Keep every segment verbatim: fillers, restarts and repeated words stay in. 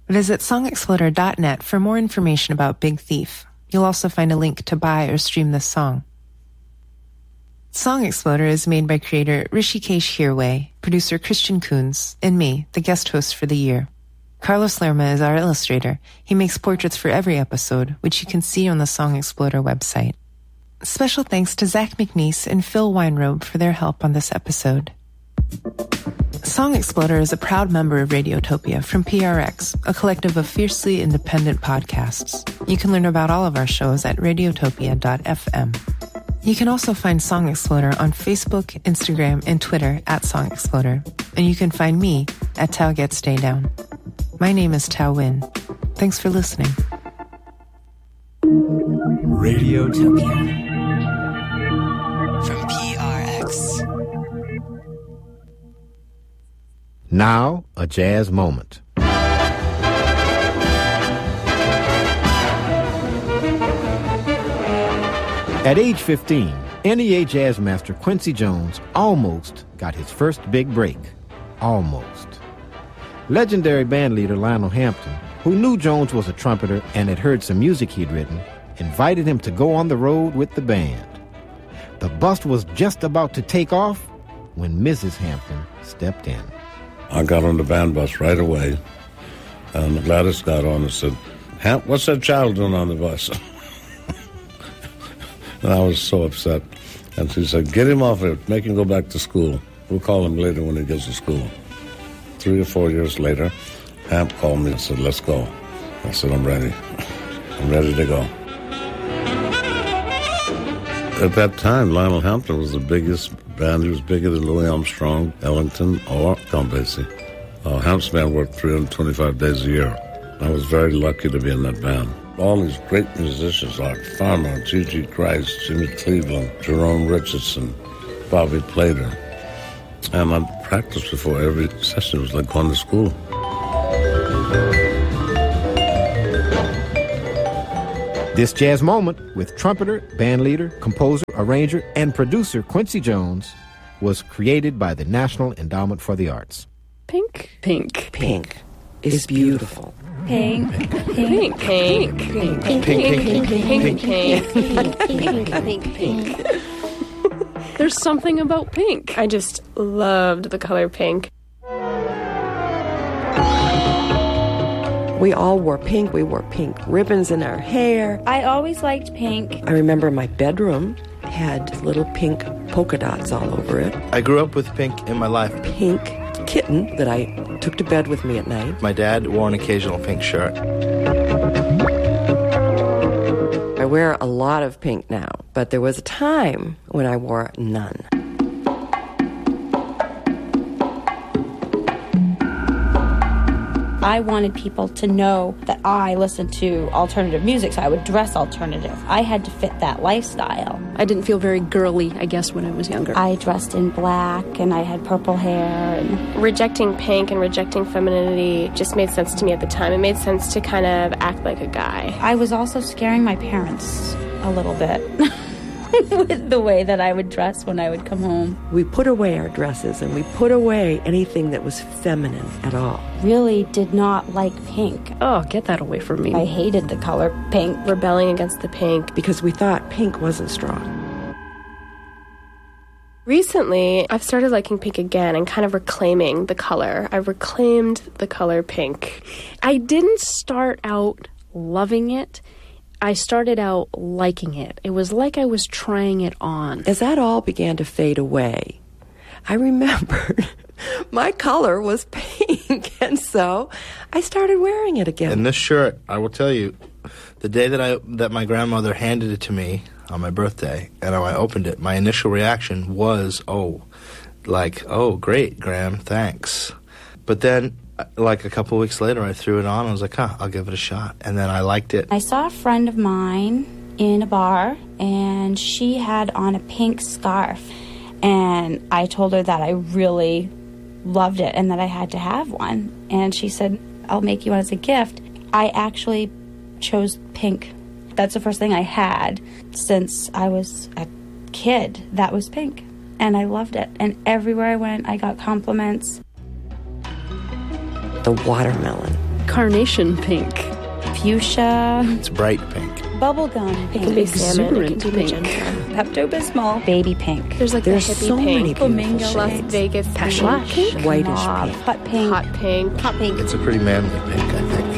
Visit song exploder dot net for more information about Big Thief. You'll also find a link to buy or stream this song. Song Exploder is made by creator Rishikesh Hirway, producer Christian Coons, and me, the guest host for the year. Carlos Lerma is our illustrator. He makes portraits for every episode, which you can see on the Song Exploder website. Special thanks to Zach McNeese and Phil Weinrobe for their help on this episode. Song Exploder is a proud member of Radiotopia from P R X, a collective of fiercely independent podcasts. You can learn about all of our shows at radiotopia dot f m. You can also find Song Exploder on Facebook, Instagram, and Twitter at Song Exploder. And you can find me at Tao Get Stay Down. My name is Tao Win. Thanks for listening. Radiotopia from P R X. Now, a jazz moment. At age fifteen, N E A jazz master Quincy Jones almost got his first big break. Almost. Legendary bandleader Lionel Hampton, who knew Jones was a trumpeter and had heard some music he'd written, invited him to go on the road with the band. The bus was just about to take off when Missus Hampton stepped in. I got on the band bus right away, and Gladys got on and said, "Hamp, what's that child doing on the bus?" And I was so upset. And she said, "Get him off it. Make him go back to school. We'll call him later when he gets to school." Three or four years later, Hamp called me and said, "Let's go." I said, "I'm ready. I'm ready to go." At that time, Lionel Hampton was the biggest band. He was bigger than Louis Armstrong, Ellington, or Count Basie. Uh, Hamp's band worked three hundred twenty-five days a year. I was very lucky to be in that band. All these great musicians, Art Farmer, G G Christ, Jimmy Cleveland, Jerome Richardson, Bobby Plater. And I'd practice before every session. It was like going to school. This jazz moment with trumpeter, bandleader, composer, arranger, and producer Quincy Jones was created by the National Endowment for the Arts. Pink. Pink. Pink is beautiful. Pink. Pink. Pink. Pink. Pink. Pink. Pink. Pink. Pink. Pink. Pink. There's something about pink. I just loved the color pink. We all wore pink. We wore pink ribbons in our hair. I always liked pink. I remember my bedroom had little pink polka dots all over it. I grew up with pink in my life. Pink kitten that I took to bed with me at night. My dad wore an occasional pink shirt. I wear a lot of pink now, but there was a time when I wore none. I wanted people to know that I listened to alternative music, so I would dress alternative. I had to fit that lifestyle. I didn't feel very girly, I guess, when I was younger. I dressed in black, and I had purple hair. And rejecting pink and rejecting femininity just made sense to me at the time. It made sense to kind of act like a guy. I was also scaring my parents a little bit. With the way that I would dress when I would come home. We put away our dresses and we put away anything that was feminine at all. Really did not like pink. Oh, get that away from me. I hated the color pink. Rebelling against the pink. Because we thought pink wasn't strong. Recently, I've started liking pink again and kind of reclaiming the color. I reclaimed the color pink. I didn't start out loving it. I started out liking it. It was like I was trying it on. As that all began to fade away, I remembered my color was pink, and so I started wearing it again. And this shirt, I will tell you, the day that I that my grandmother handed it to me on my birthday, and I opened it, my initial reaction was, oh, like, oh, great, Gram, thanks. But then, like a couple weeks later, I threw it on. I was like, huh, I'll give it a shot. And then I liked it. I saw a friend of mine in a bar, and she had on a pink scarf. And I told her that I really loved it and that I had to have one. And she said, I'll make you one as a gift. I actually chose pink. That's the first thing I had since I was a kid. That was pink. And I loved it. And everywhere I went, I got compliments. The watermelon carnation pink. Fuchsia. It's bright pink. Bubblegum It pink. can be salmon, it can be Exuberant magenta. Pepto-Bismol. Baby pink. There's like There's the hippie so pink, many beautiful Flamingo Las shades. Vegas Passion pink, pink. Whitish Mauve. pink. Hot pink. hot pink, Hot pink. It's a pretty manly pink, I think.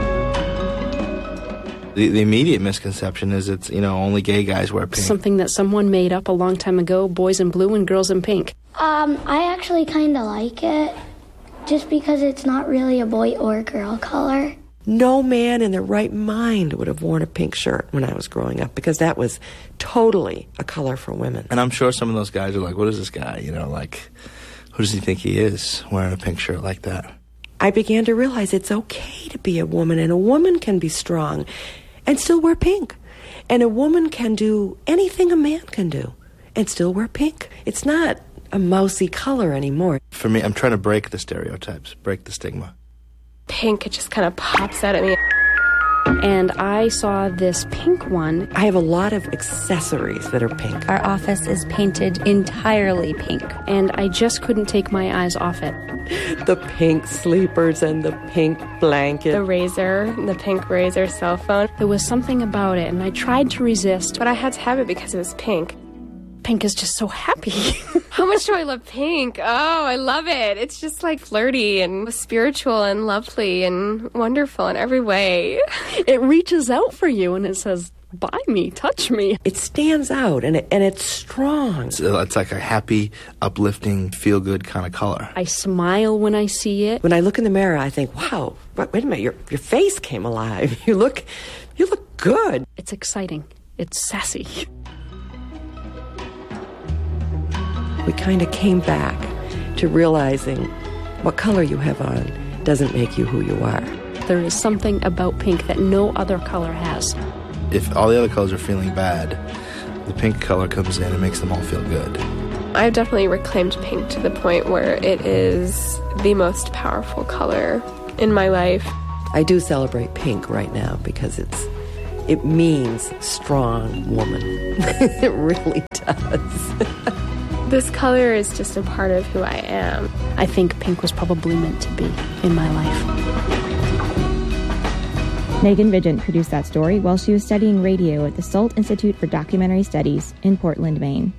The, the immediate misconception is it's, you know, only gay guys wear pink. Something that someone made up a long time ago, boys in blue and girls in pink. Um, I actually kind of like it, just because it's not really a boy or girl color. No man in their right mind would have worn a pink shirt when I was growing up, because that was totally a color for women. And I'm sure some of those guys are like, what is this guy? You know, like, who does he think he is wearing a pink shirt like that? I began to realize it's okay to be a woman, and a woman can be strong and still wear pink. And a woman can do anything a man can do and still wear pink. It's not a mousy color anymore. For me, I'm trying to break the stereotypes, break the stigma. Pink, it just kind of pops out at me. And I saw this pink one. I have a lot of accessories that are pink. Our office is painted entirely pink. And I just couldn't take my eyes off it. The pink sleepers and the pink blanket. The razor, the pink razor cell phone. There was something about it, and I tried to resist. But I had to have it because it was pink. Pink is just so happy. How much do I love pink? Oh, I love it. It's just like flirty and spiritual and lovely and wonderful in every way. It reaches out for you and it says, buy me, touch me. It stands out, and it, and it's strong. It's, it's like a happy, uplifting, feel-good kind of color. I smile when I see it. When I look in the mirror, I think, wow, wait, wait a minute, your, your face came alive. You look, you look good. It's exciting. It's sassy. We kind of came back to realizing what color you have on doesn't make you who you are. There is something about pink that no other color has. If all the other colors are feeling bad, the pink color comes in and makes them all feel good. I've definitely reclaimed pink to the point where it is the most powerful color in my life. I do celebrate pink right now because it's it means strong woman. It really does. This color is just a part of who I am. I think pink was probably meant to be in my life. Megan Vigent produced that story while she was studying radio at the Salt Institute for Documentary Studies in Portland, Maine.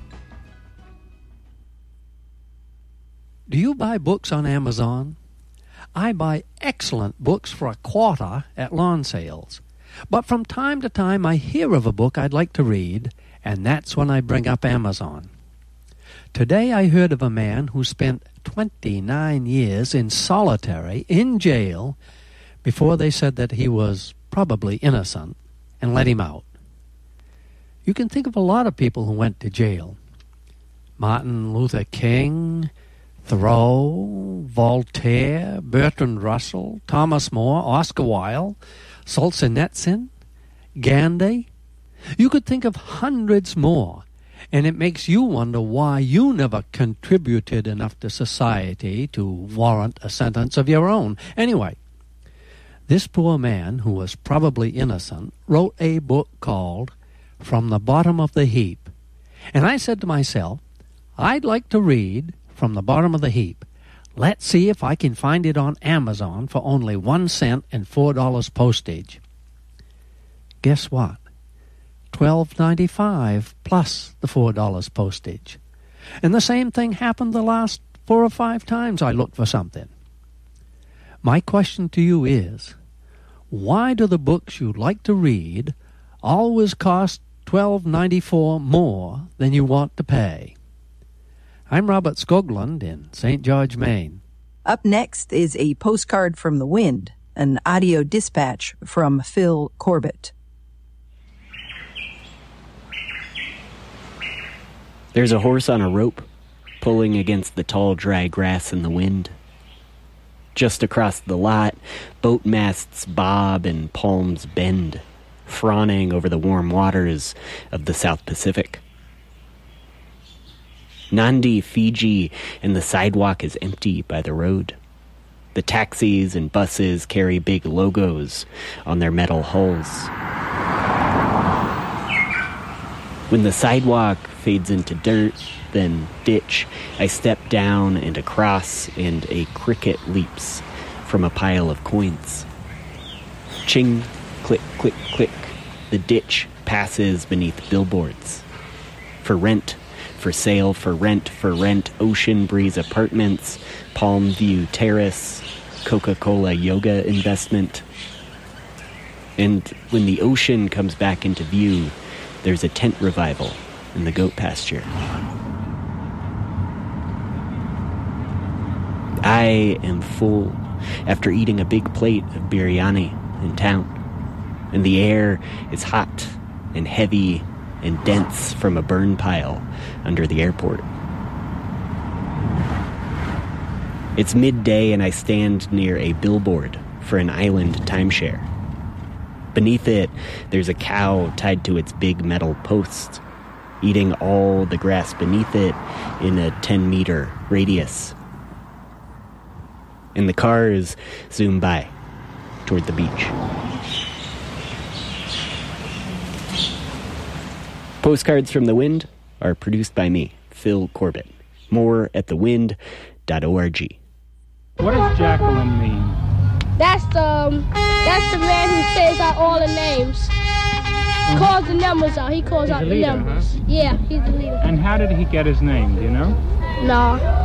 Do you buy books on Amazon? I buy excellent books for a quarter at lawn sales. But from time to time I hear of a book I'd like to read, and that's when I bring up Amazon. Today I heard of a man who spent twenty-nine years in solitary, in jail, before they said that he was probably innocent and let him out. You can think of a lot of people who went to jail. Martin Luther King, Thoreau, Voltaire, Bertrand Russell, Thomas More, Oscar Wilde, Solzhenitsyn, Gandhi. You could think of hundreds more. And it makes you wonder why you never contributed enough to society to warrant a sentence of your own. Anyway, this poor man, who was probably innocent, wrote a book called From the Bottom of the Heap. And I said to myself, I'd like to read From the Bottom of the Heap. Let's see if I can find it on Amazon for only one cent and four dollars postage. Guess what? twelve ninety-five plus the four dollars postage. And the same thing happened the last four or five times I looked for something. My question to you is, why do the books you like to read always cost twelve ninety-four more than you want to pay? I'm Robert Skoglund in Saint George, Maine. Up next is a postcard from the wind, an audio dispatch from Phil Corbett. There's a horse on a rope, pulling against the tall, dry grass in the wind. Just across the lot, boat masts bob and palms bend, fawning over the warm waters of the South Pacific. Nandi, Fiji, and the sidewalk is empty by the road. The taxis and buses carry big logos on their metal hulls. When the sidewalk fades into dirt, then ditch, I step down and across, and a cricket leaps from a pile of coins. Ching, click, click, click. The ditch passes beneath billboards. For rent, for sale, for rent, for rent, Ocean Breeze Apartments, Palm View Terrace, Coca-Cola Yoga Investment. And when the ocean comes back into view, there's a tent revival in the goat pasture. I am full after eating a big plate of biryani in town, and the air is hot and heavy and dense from a burn pile under the airport. It's midday and I stand near a billboard for an island timeshare. Beneath it, there's a cow tied to its big metal post, eating all the grass beneath it in a ten-meter radius. And the cars zoom by toward the beach. Postcards from the Wind are produced by me, Phil Corbett. More at the wind dot org. What does Jacqueline mean? That's the um, that's the man who says out all the names. Mm-hmm. Calls the numbers out. He calls he's out the leader, the numbers. Huh? Yeah, he's the leader. And how did he get his name? Do you know? No.